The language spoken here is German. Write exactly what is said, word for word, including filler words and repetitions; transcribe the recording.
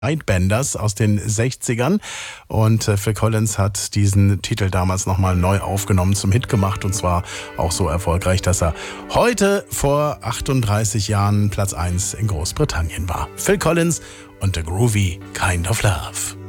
Nightbenders aus den sechzigern und äh, Phil Collins hat diesen Titel damals nochmal neu aufgenommen, zum Hit gemacht und zwar auch so erfolgreich, dass er heute vor achtunddreißig Jahren Platz eins in Großbritannien war. Phil Collins und The Groovy Kind of Love.